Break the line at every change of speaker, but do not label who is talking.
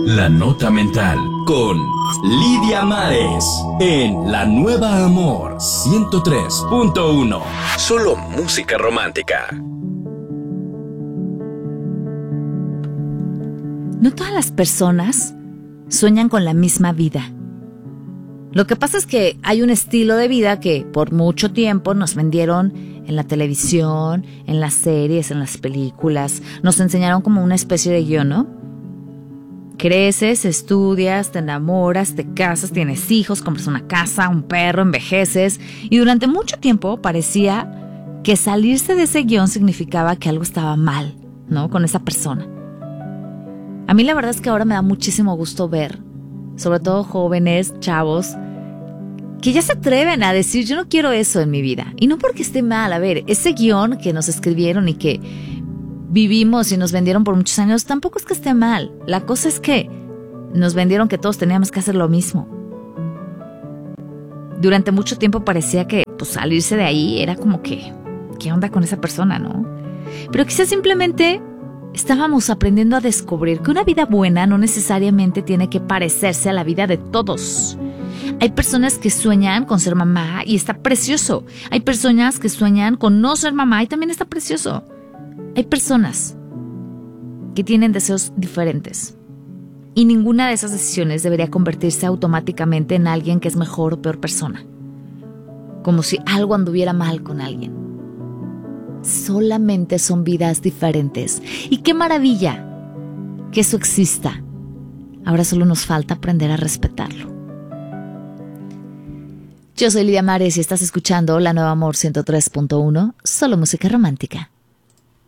La Nota Mental con Lidia Mares en La Nueva Amor 103.1. Solo música romántica.
No todas las personas sueñan con la misma vida. Lo que pasa es que hay un estilo de vida que por mucho tiempo nos vendieron en la televisión, en las series, en las películas. Nos enseñaron como una especie de guión, ¿no? Creces, estudias, te enamoras, te casas, tienes hijos, compras una casa, un perro, envejeces. Y durante mucho tiempo parecía que salirse de ese guión significaba que algo estaba mal, ¿no? Con esa persona. A mí la verdad es que ahora me da muchísimo gusto ver, sobre todo jóvenes, chavos, que ya se atreven a decir, yo no quiero eso en mi vida. Y no porque esté mal, a ver, ese guión que nos escribieron y que vivimos y nos vendieron por muchos años, tampoco es que esté mal. La cosa es que nos vendieron que todos teníamos que hacer lo mismo. Durante mucho tiempo parecía que pues, salirse de ahí era como que, ¿qué onda con esa persona, no? Pero quizás simplemente estábamos aprendiendo a descubrir que una vida buena no necesariamente tiene que parecerse a la vida de todos. Hay personas que sueñan con ser mamá y está precioso. Hay personas que sueñan con no ser mamá y también está precioso. Hay personas que tienen deseos diferentes. Y ninguna de esas decisiones debería convertirse automáticamente en alguien que es mejor o peor persona. Como si algo anduviera mal con alguien. Solamente son vidas diferentes. Y qué maravilla que eso exista. Ahora solo nos falta aprender a respetarlo. Yo soy Lidia Mares y estás escuchando La Nueva Amor 103.1, solo música romántica.